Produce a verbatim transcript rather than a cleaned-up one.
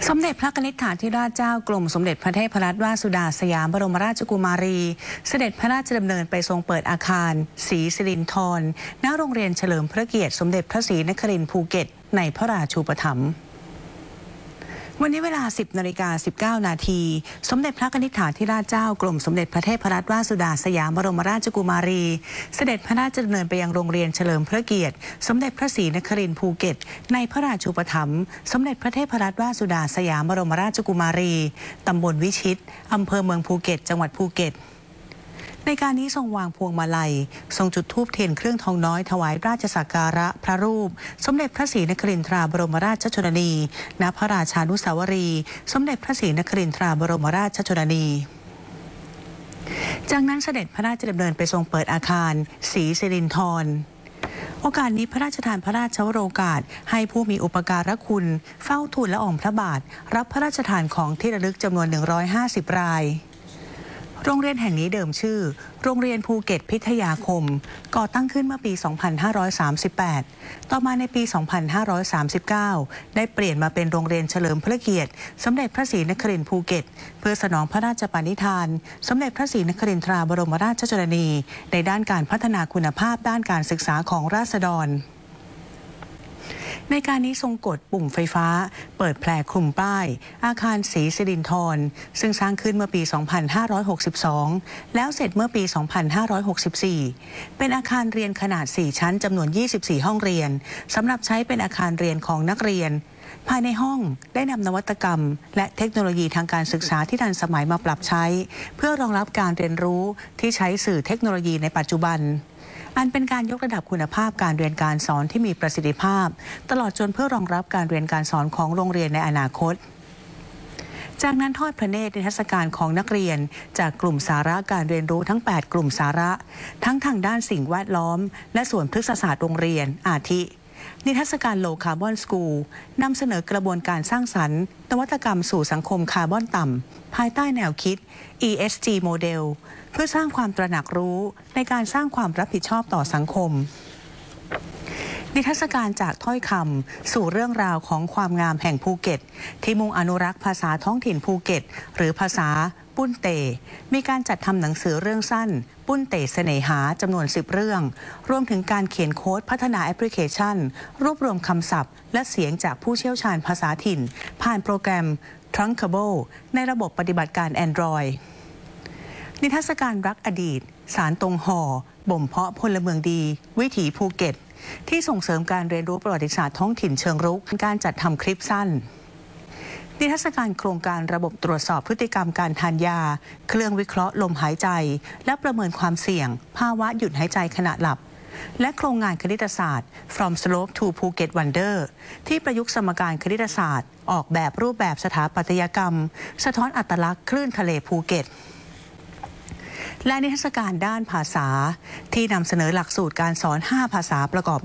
สมเด็จพระกนิษฐาธิราชเจ้ากรมสมเด็จพระเทพรัตนราชสุดาสยามบรมราชกุมารีเสด็จพระราชดำเนินไปทรงเปิดอาคารศรีสิรินธรณโรงเรียนเฉลิมพระเกียรติสมเด็จพระศรีนครินทร์ภูเก็ตในพระราชูปถัมภ์วันนี้เวลา สิบนาฬิกาสิบเก้านาทีสมเด็จพระกนิษฐาธิราชเจ้ากรมสมเด็จพระเทพรัตนราชสุดาสยามบรมราชกุมารีเสด็จพระราชดำเนินไปยังโรงเรียนเฉลิมพระเกียรติสมเด็จพระศรีนครินทร์ภูเก็ตในพระราชูปถัมภ์สมเด็จพระเทพรัตนราชสุดาสยามบรมราชกุมารีตำบลวิชิตอำเภอเมืองภูเก็ตจังหวัดภูเก็ตในการนี้ทรงวางพวงมาลัยทรงจุดธูปเทียนเครื่องทองน้อยถวายราชสักการะพระรูปสมเด็จพระศรีนครินทราบรมราชชนนีณพระราชานุสาวรีย์สมเด็จพระศรีนครินทราบรมราชชนนีจากนั้นเสด็จพระราชดำเนินไปทรงเปิดอาคารศรีสิรินธรโอกาสนี้พระราชทานพระราชวโรกาสให้ผู้มีอุปการะคุณเฝ้าทูลละอองพระบาทรับพระราชทานของที่ระลึกจำนวนหนึ่งร้อยห้าสิบรายโรงเรียนแห่งนี้เดิมชื่อโรงเรียนภูเก็ตพิทยาคมก่อตั้งขึ้นเมื่อปี สองพันห้าร้อยสามสิบแปด ต่อมาในปี สองพันห้าร้อยสามสิบเก้า ได้เปลี่ยนมาเป็นโรงเรียนเฉลิมพระเกียรติสมเด็จพระศรีนครินทร์ภูเก็ตเพื่อสนองพระราชปณิธานสมเด็จพระศรีนครินทราบรมราชชนนีในด้านการพัฒนาคุณภาพด้านการศึกษาของราษฎรในการนี้ทรงกดปุ่มไฟฟ้าเปิดแผลคลุมป้ายอาคารศรีสิรินธรซึ่งสร้างขึ้นเมื่อปี สองพันห้าร้อยหกสิบสอง แล้วเสร็จเมื่อปี สองพันห้าร้อยหกสิบสี่ เป็นอาคารเรียนขนาด สี่ ชั้นจำนวน ยี่สิบสี่ ห้องเรียนสำหรับใช้เป็นอาคารเรียนของนักเรียนภายในห้องได้นำนวัตกรรมและเทคโนโลยีทางการศึกษาที่ทันสมัยมาปรับใช้เพื่อรองรับการเรียนรู้ที่ใช้สื่อเทคโนโลยีในปัจจุบันอันเป็นการยกระดับคุณภาพการเรียนการสอนที่มีประสิทธิภาพตลอดจนเพื่อรองรับการเรียนการสอนของโรงเรียนในอนาคตจากนั้นทอดพระเนตรนิทรรศการของนักเรียนจากกลุ่มสาระการเรียนรู้ทั้งแปดกลุ่มสาระทั้งทางด้านสิ่งแวดล้อมและส่วนพฤกษศาสตร์โรงเรียนอาทินิทรรศการโลคาร์บอนสกูลนำเสนอกระบวนการสร้างสรรค์นวัตกรรมสู่สังคมคาร์บอนต่ำภายใต้แนวคิด อี เอส จี โมเดล เพื่อสร้างความตระหนักรู้ในการสร้างความรับผิดชอบต่อสังคมนิทรรศการจากถ้อยคำสู่เรื่องราวของความงามแห่งภูเก็ตที่มุ่งอนุรักษ์ภาษาท้องถิ่นภูเก็ตหรือภาษาปุ้นเตมีการจัดทำหนังสือเรื่องสั้นปุ้นเตเสน่หาจำนวนสิบเรื่องรวมถึงการเขียนโค้ดพัฒนาแอปพลิเคชันรวบรวมคำศัพท์และเสียงจากผู้เชี่ยวชาญภาษาถิ่นผ่านโปรแกรม Trunkable ในระบบปฏิบัติการ Android นิทรรศการรักอดีตสารตรงห่อบ่มเพาะพลเมืองดีวิถีภูเก็ตที่ส่งเสริมการเรียนรู้ประวัติศาสตร์ท้องถิ่นเชิงรุกการจัดทำคลิปสั้นนิทรรศการโครงการระบบตรวจสอบพฤติกรรมการทานยาเครื่องวิเคราะห์ลมหายใจและประเมินความเสี่ยงภาวะหยุดหายใจขณะหลับและโครงงานคณิตศาสตร์ From Slope to Phuket Wonder ที่ประยุกต์สมการคณิตศาสตร์ออกแบบรูปแบบสถาปัตยกรรมสะท้อนอัตลักษณ์คลื่นทะเลภูเก็ตและนิทรรศการด้านภาษาที่นำเสนอหลักสูตรการสอนห้าภาษาประกอบ